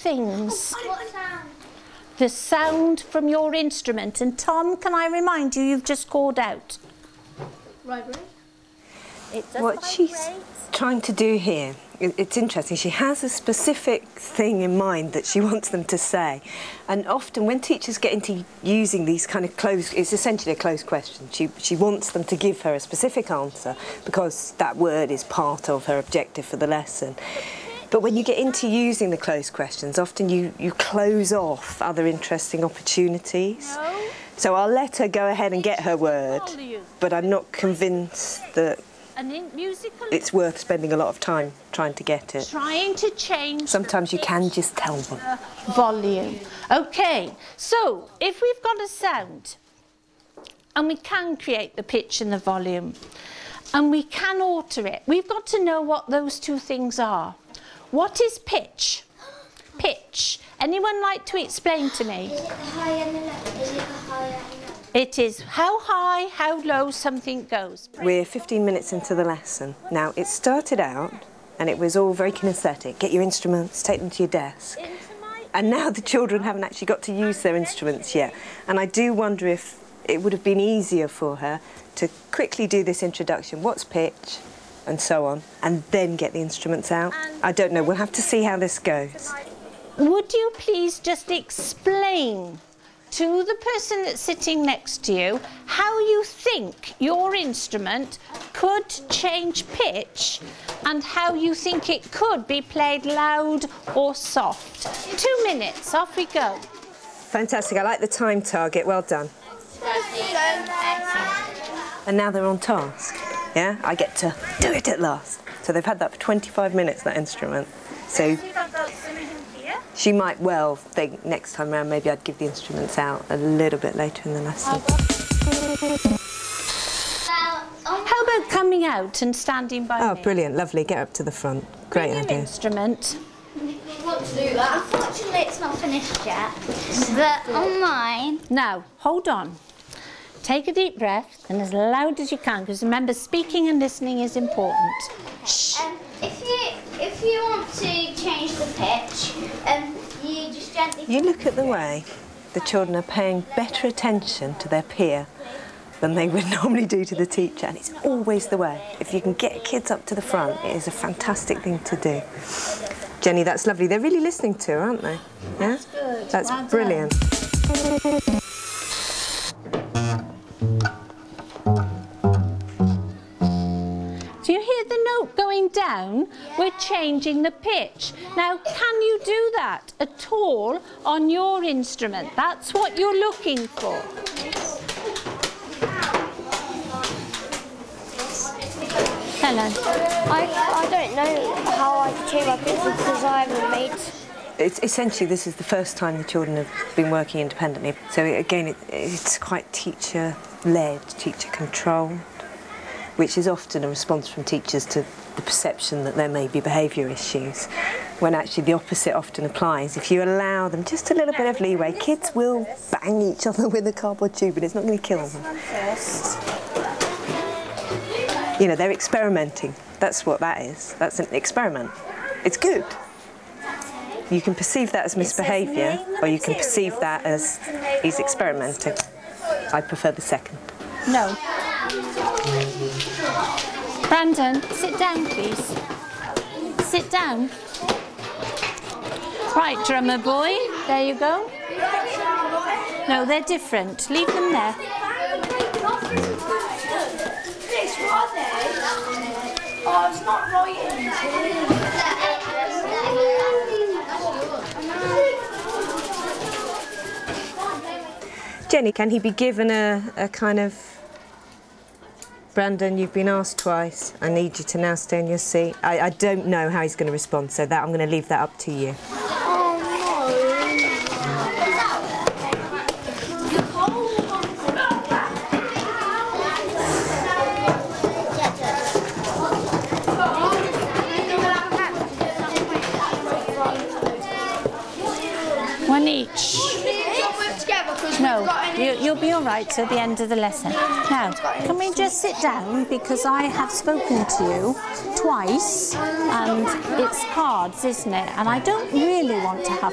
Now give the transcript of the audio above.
things. What sound? The sound from your instrument. And Tom, can I remind you, you've just called out. Vibrate. It does What she's trying to do here, it's interesting, she has a specific thing in mind that she wants them to say. And often when teachers get into using these kind of closed, it's essentially a closed question. She wants them to give her a specific answer because that word is part of her objective for the lesson. But when you get into using the closed questions, often you close off other interesting opportunities. No. So I'll let her go ahead and get her word, but I'm not convinced that it's worth spending a lot of time trying to get it. Trying to change. Sometimes you can just tell them. Volume. Okay, so if we've got a sound and we can create the pitch and the volume and we can alter it, we've got to know what those two things are. What is pitch? Pitch. Anyone like to explain to me? Is it the high and the low? Is it the high and the low? It is how high, how low something goes. We're 15 minutes into the lesson. Now, it started out and it was all very kinesthetic. Get your instruments, take them to your desk. And now the children haven't actually got to use their instruments yet. And I do wonder if it would have been easier for her to quickly do this introduction. What's pitch? And so on. And then get the instruments out. I don't know. We'll have to see how this goes. Would you please just explain to the person that's sitting next to you how you think your instrument could change pitch and how you think it could be played loud or soft? 2 minutes, off we go. Fantastic, I like the time target, well done. And now they're on task, yeah? I get to do it at last. So they've had that for 25 minutes, that instrument. So she might well think next time around maybe I'd give the instruments out a little bit later in the lesson. How about coming out and standing by me? Oh, brilliant, lovely. Get up to the front. Great Bring idea. your instrument. Want to do that? Unfortunately, it's not finished yet. But on mine... Now, hold on. Take a deep breath and as loud as you can, because remember, speaking and listening is important. Shh. If you want to change the pitch, you just gently... You look at the way the children are paying better attention to their peer than they would normally do to the teacher, and it's always the way. If you can get kids up to the front, it is a fantastic thing to do. Jenny, that's lovely. They're really listening to her, aren't they? Yeah? That's good. That's well brilliant. Done. Do you hear the note going down? Yeah. We're changing the pitch. Now, can you do that at all on your instrument? That's what you're looking for. Helen? I don't know how I can change my pitch because I haven't made... It's essentially, this is the first time the children have been working independently. So again, it's quite teacher-led, teacher-controlled, which is often a response from teachers to the perception that there may be behaviour issues, when actually the opposite often applies. If you allow them just a little bit of leeway, kids will bang each other with a cardboard tube and it's not going to kill them. You know, they're experimenting. That's what that is. That's an experiment. It's good. You can perceive that as misbehaviour, or you can perceive that as he's experimenting. I prefer the second. No. Brandon, sit down, please. Sit down. Right, drummer boy, there you go. No, they're different. Leave them there. Oh, it's not right. Jenny, can he be given a kind of... Brandon, you've been asked twice. I need you to now stay in your seat. I don't know how he's going to respond, so that I'm going to leave that up to you. One each. No, you'll be all right till the end of the lesson. Now, can we just sit down, because I have spoken to you twice and it's cards, isn't it? And I don't really want to have